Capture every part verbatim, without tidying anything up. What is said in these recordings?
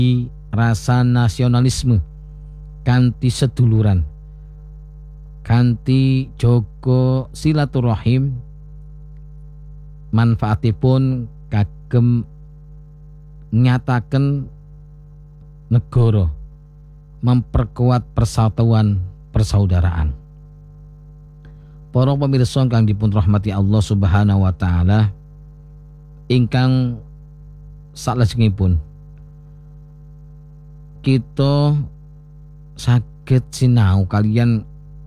rasa nasionalisme kanthi seduluran, kanthi jaga silaturahim, manfaatipun kagem nyataken negara, memperkuat persatuan persaudaraan. Para pemirsa kang dipun rahmati Allah Subhanahu wa taala, ingkang salajengipun kita saged sinau kalian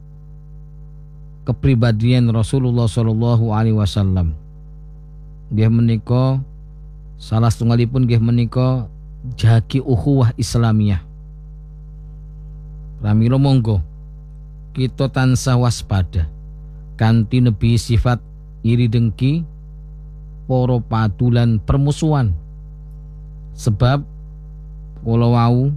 kepribadian Rasulullah sallallahu alaihi wasallam. Nggih menika salah setunggalipun nggih menika jagi ukhuwah Islamiyah. Pramila monggo kita tansah waspada kanthi nebi sifat iri dengki, para patulan permusuhan. Sebab kula wau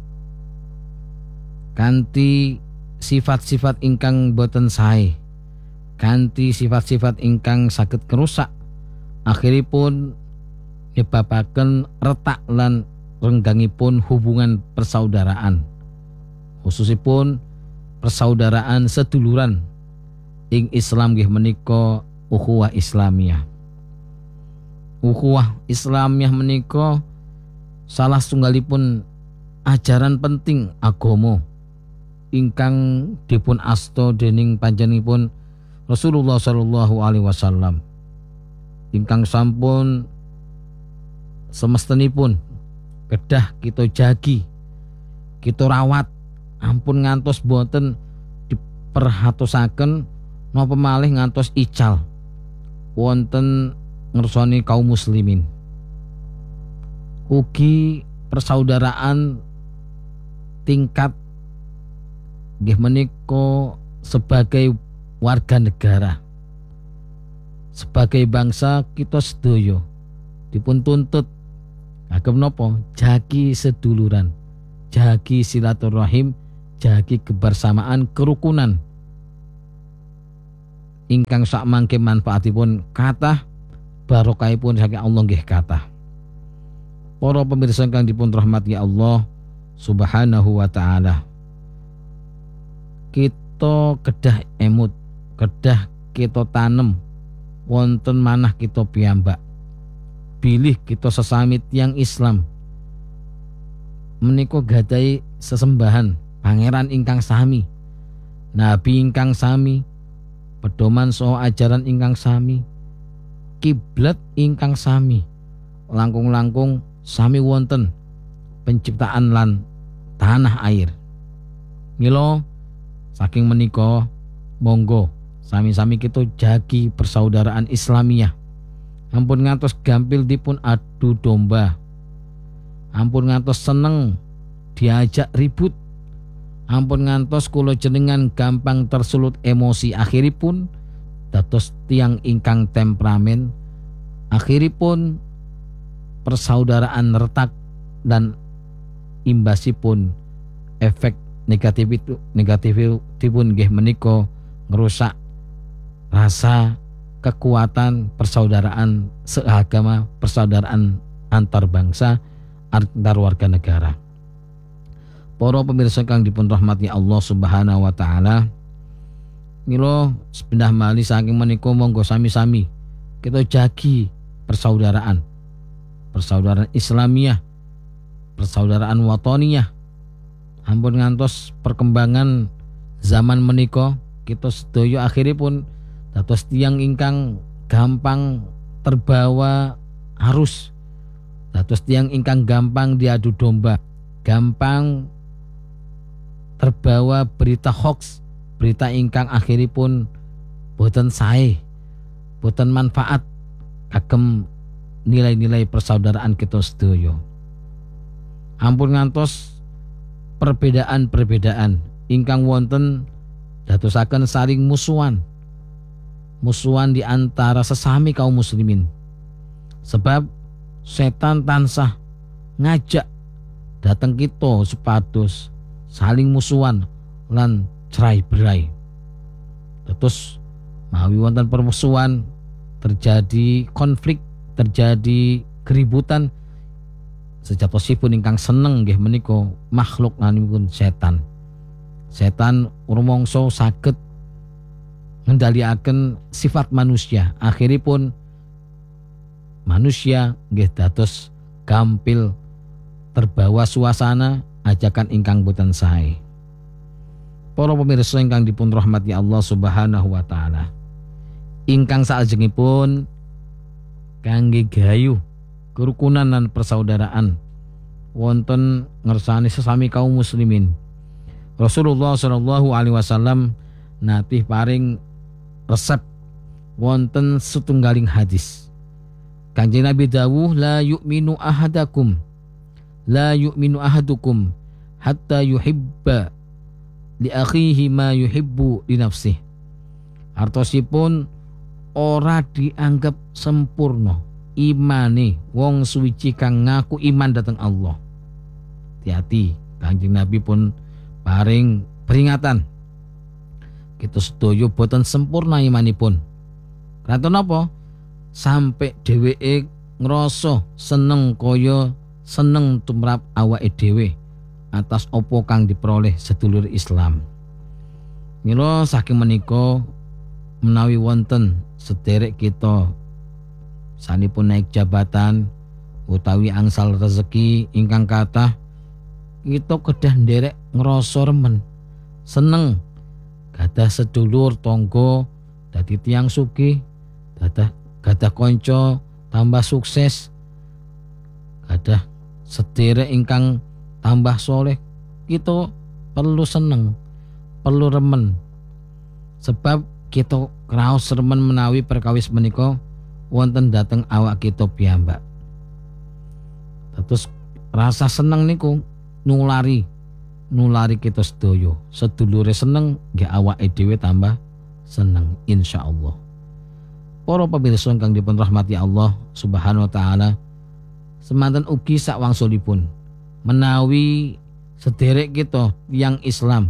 kanthi sifat-sifat ingkang boten sae, kanthi sifat-sifat ingkang saged kerusak, akhiripun nyebabaken retak lan renggangipun hubungan persaudaraan, khususipun persaudaraan seduluran ing Islam nggih menika ukhuwah Islamiyah. Ukhuwah Islamiyah menika salah setunggalipun ajaran penting agama ingkang dipun asta dening panjenenganipun Rasulullah sallallahu alaihi wasallam, ingkang sampun semestenipun kedah kita jagi, kita rawat, ampun ngantos boten diperhatosaken napa malih ngantos ical wonten ngersani kaum muslimin. Ugi persaudaraan tingkat nggih menika sebagai warga negara, sebagai bangsa kita sedaya dipun tuntut kagem napa? Jagi seduluran, jagi silaturahim, jagi kebersamaan, kerukunan ingkang sak mangke manfaatipun kathah, barokahipun saking Allah nggih kathah. Para pemirsa kang dipun rahmati Allah Subhanahu wa taala, kita kedah emut, kedah kita tanem wonten manah kita piyambak, bilih kita sesami tiyang Islam menika gadahi sesembahan pangeran ingkang sami, nabi ingkang sami, pedoman saha ajaran ingkang sami, kiblat ingkang sami, langkung-langkung sami wonten penciptaan lan tanah air. Mila saking menika monggo sami-sami kita jagi persaudaraan Islamiyah. Ampun ngantos gampil dipun adu domba, ampun ngantos seneng diajak ribut, ampun ngantos kula jenengan gampang tersulut emosi, akhiripun dados tiang ingkang temperamen, akhiripun persaudaraan retak dan imbasipun efek negatif itu negatifipun nggih menika ngerusak rasa kekuatan persaudaraan seagama, persaudaraan antar bangsa, antar warga negara. Para pemirsa kang dipun rahmati Allah Subhanahu wa taala, mila sepindah malih saking menika monggo sami-sami kita jagi persaudaraan, persaudaraan Islamiyah, persaudaraan watoniyah. Ampun ngantos perkembangan zaman menika kita sedaya akhiripun dados tiyang ingkang gampang terbawa arus, dados tiyang ingkang gampang diadu domba, gampang terbawa berita hoax, berita ingkang akhiripun boten sae, boten manfaat kagem nilai-nilai persaudaraan kita sedaya. Ampun ngantos perbedaan-perbedaan ingkang wonten dadosaken saling musuhan, musuhan di antara sesami kaum muslimin. Sebab setan tansah ngajak datang kita supados saling musuhan lan cerai-berai. Terus mawi wonten permusuhan, terjadi konflik, terjadi keributan, sejatosipun ingkang seneng nggih menika makhluk nanipun setan. Setan rumangsa saged ngendaliaken sifat manusia. Akhiripun manusia nggih dados gampil terbawa suasana ajakan ingkang boten sae. Para pemirsa ingkang dipun rahmati Allah Subhanahu wa taala. Ingkang salajengipun kangge gayu kerukunan dan persaudaraan wonten ngersani sesami kaum muslimin. Rasulullah Shallallahu alaihi wasallam natih paring resep wonten setunggaling hadis. Kanjeng Nabi dawuh, la yu'minu ahadakum la yu'minu ahadukum hatta yuhibba li akhihi ma yuhibbu li nafsihi. Artosipun ora dianggap sempurna imane wong suci kang ngaku iman dhateng Allah. Hati-hati, Kanjeng Nabi pun paring peringatan. Kita sedaya boten sempurna imanipun. Kanthi napa? Sampai dheweke ngrasa seneng kaya seneng tumrap awake dhewe atas apa kang diperoleh sedulur Islam. Mila saking menika menawi wonten sederek kita sanipun naik jabatan utawi angsal rezeki ingkang kathah, kita kedah nderek ngrasa remen, seneng gadah sedulur tangga dadi tiyang sugih, gadah gadah kanca tambah sukses, gadah sederek ingkang tambah soleh, kita perlu seneng, perlu remen. Sebab kita kraos remen menawi perkawis menika wonten dhateng awak kita piyambak. Terus rasa seneng niku nulari nulari kita sedaya. Sedulure seneng nggih awake dhewe tambah seneng insyaallah. Para pamirsa ingkang dipun rahmati Allah Subhanahu wa taala, semanten ugi sakwangsulipun menawi sederek kita tiyang Islam,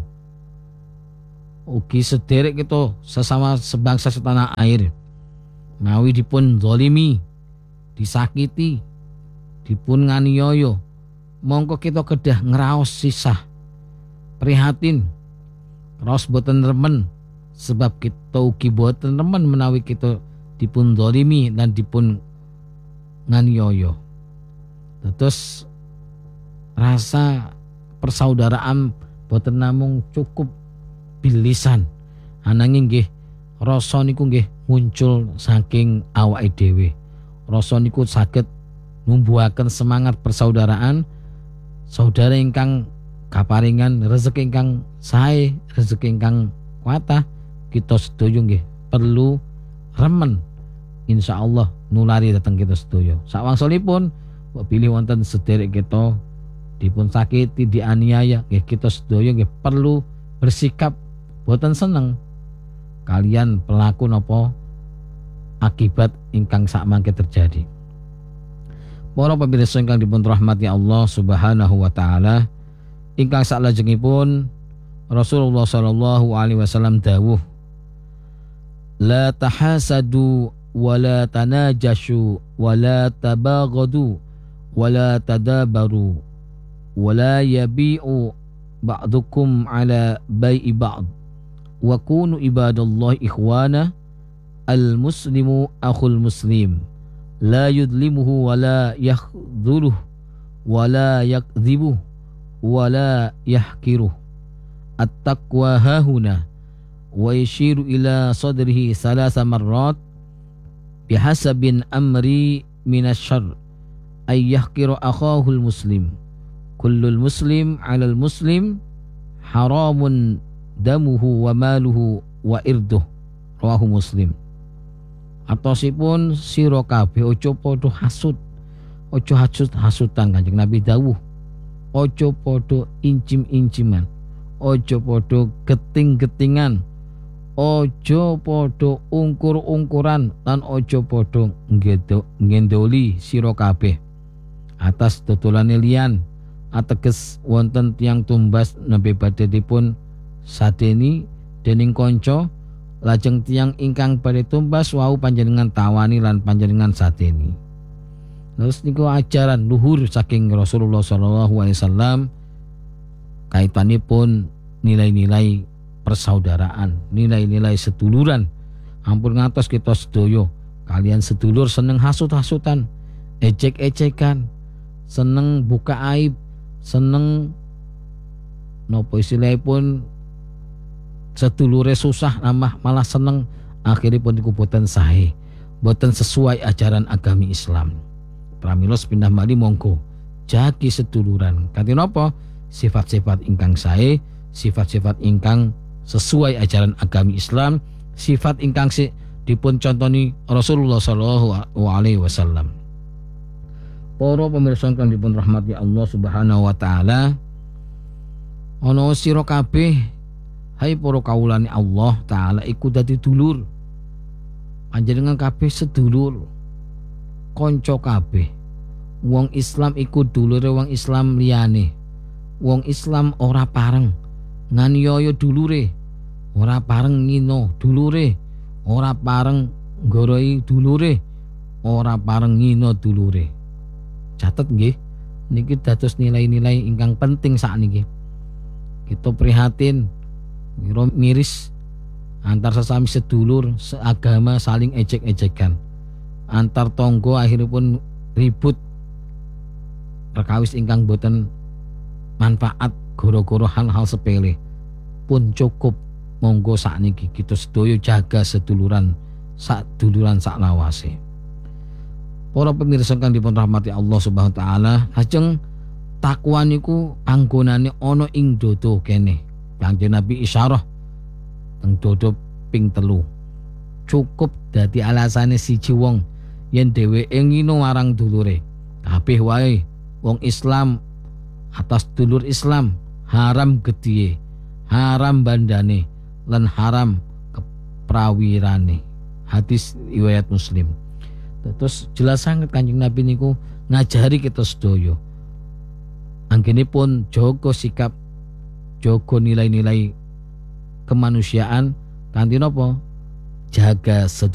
ugi sederek kita sesama sebangsa setanah air, mawi dipun zalimi, disakiti, dipun nganiaya, mongko kita kedah ngraos sisah prihatin, raos boten remen, sebab kita ugi boten remen menawi kita dipun zalimi dan dipun nganiaya. Terus rasa persaudaraan boten namung cukup bilisan, ananging nggih rasa niku nggih muncul saking awake dhewe. Rasa niku saged numbuhaken semangat persaudaraan, saudara ingkang kaparingan rezeki ingkang sae, rezeki ingkang kuatah, kita sedaya nggih perlu remen insyaallah nulari dhateng kita sedaya. Sakwangsulipun pilih wonten sederek kita dipun sakiti, dianiaya, nggih kita sedaya nggih perlu bersikap boten seneng kalian pelaku napa akibat ingkang sakmangke terjadi. Para pamirsa ingkang dipun rahmati Allah Subhanahu wa taala, ingkang salajengipun Rasulullah sallallahu alaihi wasallam dawuh, la tahasadu wa la tanajashu wa la tabaghadu wa la tadabaru wa la yabi'u ba'dukum ala bai'i ba'd wa kunu ibadallahi ikhwana, al muslimu akhul muslim la yudlimuhu wa la yakhdhuluhu wa la yakdhibuhu wa la yahkiruh. At-taqwa hahuna wa yashiru ila sadrihi salasa marrat bihasabin amri minasyarr ay yahkiru akhahul muslim. Kullul muslim alal muslim haramun damuhu wa maluhu wa irduh. Rawahu Muslim. Atosipun sira kabeh aja padha hasud, aja hasud-hasudan. Kanjeng Nabi dawuh, aja padha incim-inciman, aja padha geting-getingan, aja padha ungkur-ungkuran, lan aja padha ngendoli sira kabeh atas dodolane liyan, ateges wonten tiyang tumbas nembe badhe dipun sadeni dening kanca, lajeng tiyang ingkang badhe tumbas wau panjenengan tawani lan panjenengan sadeni. Terus niku ajaran luhur saking Rasulullah sallallahu alaihi wasallam kaitanipun nilai-nilai persaudaraan, nilai-nilai seduluran. Ampun ngantos kita sedoyo kalian sedulur seneng hasut-hasutan, ejek-ejekan, seneng buka aib, seneng nopo istilahipun sedulure susah namah malah seneng, akhirnya pun niku boten sae, boten sesuai ajaran agami Islam. Pramila pindah malih monggo jagi seduluran kanthi napa sifat-sifat ingkang sae, sifat-sifat ingkang sesuai ajaran agami Islam, sifat ingkang si dipun contoni Rasulullah sallallahu alaihi wasallam. Para pemirsa kang dipun rahmati Allah Subhanahu wa taala, ana sira kabeh hai para kawulane Allah taala iku dadi dulur. Panjenengan kabeh sedulur, kanca kabeh. Wong Islam iku dulure wong Islam liyane. Wong Islam ora pareng nganiaya dulure, ora pareng ngino dulure, ora pareng nggoroi dulure, ora pareng ngino dulure. Catet nggih, niki dados nilai-nilai ingkang penting sakniki. Kita prihatin, mira miris antar sesami sedulur seagama saling ejek-ejekan. Antar tonggo akhiripun ribut perkawis ingkang boten manfaat goro-goro hal-hal sepele. Pun cukup monggo sakniki kita sedaya jaga seduluran sak duluran sak lawase. Para pemirsa kang dipun rahmati Allah Subhanahu wa taala, lajeng takwa niku anggonane ana ing dodo kene. Kanjeng Nabi isyarah teng dodo ping telu. Cukup dadi alasane siji wong yen dheweke ngino marang dulure. Kabeh wae wong Islam atas dulur Islam haram gedhiye, haram bandane, lan haram keprawirane. Hadis riwayat Muslim. Terus jelas sangat Kanjeng Nabi niku ngajari kita sedaya. Anggenipun jaga sikap, jaga nilai-nilai kemanusiaan kanthi napa? Jaga sedulur.